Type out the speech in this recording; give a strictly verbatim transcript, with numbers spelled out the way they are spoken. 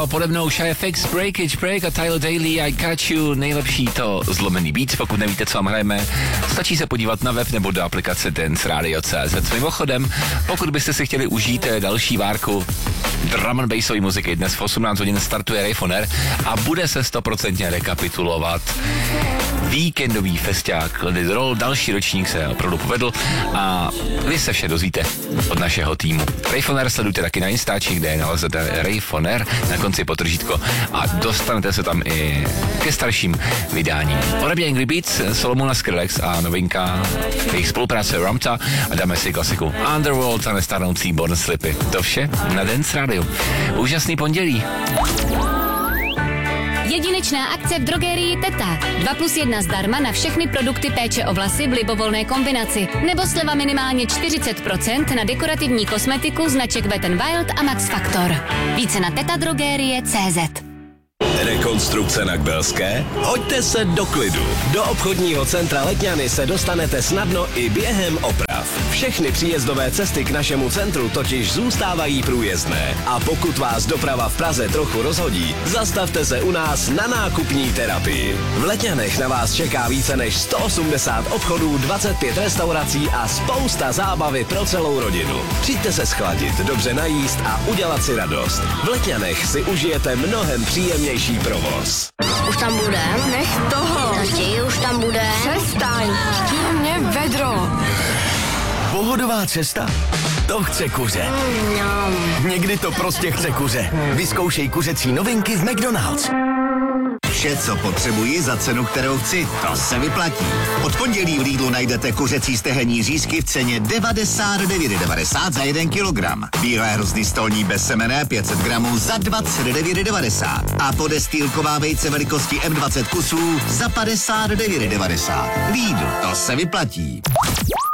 jo, pode mnou Shy F X, Breakage Break a Tyler Daly, I Got You, nejlepší to zlomený beat. Pokud nevíte, co vám hrajeme, stačí se podívat na web nebo do aplikace Dance Radio tečka cé zet. Mimochodem, pokud byste si chtěli užít další várku drum and bassové muziky, dnes v osmnáct hodin startuje Rave on Air a bude se stoprocentně rekapitulovat víkendový festiák Let It Roll. Další ročník se opravdu povedl a vy se vše dozvíte od našeho týmu. Rave on Air sledujte taky na Instači, kde nalezete Rave on Air, na konci potržítko a dostanete se tam i ke starším vydáním. Odebě Angry Beats, Solomona Skrillex a novinka jejich spolupráce Ramta a dáme si klasiku Underworld a nestarnoucí Born Slippy. To vše na Dance Radio. Úžasný pondělí. Jedinečná akce v drogerii Teta. dva plus jedna zdarma na všechny produkty péče o vlasy v libovolné kombinaci. Nebo sleva minimálně čtyřicet procent na dekorativní kosmetiku značek Wet n Wild a Max Factor. Více na tetadrogerie tečka cé zet. Rekonstrukce na Kbelské? Hoďte se do klidu. Do obchodního centra Letňany se dostanete snadno i během oprav. Všechny příjezdové cesty k našemu centru totiž zůstávají průjezdné. A pokud vás doprava v Praze trochu rozhodí, zastavte se u nás na nákupní terapii. V Letňanech na vás čeká více než sto osmdesát obchodů, dvacet pět restaurací a spousta zábavy pro celou rodinu. Přijďte se schladit, dobře najíst a udělat si radost. V Letňanech si užijete mnohem příjemnější provoz. Už tam bude? Nech toho. Naštěji už tam bude. Přestaň. Chtěl mě vedro. Pohodová cesta? To chce kuře. Mm, Někdy to prostě chce kuře. Vyzkoušej kuřecí novinky v McDonald's. Vše, co potřebuji za cenu, kterou chci, to se vyplatí. Od pondělí v Lidlu najdete kuřecí stehenní řízky v ceně devadesát devět devadesát za jeden kilogram. Bílé hrozny stolní bezsemenné pět set gramů za dvacet devět devadesát. A podestýlková vejce velikosti M dvacet kusů za padesát devět devadesát. Lidl, to se vyplatí.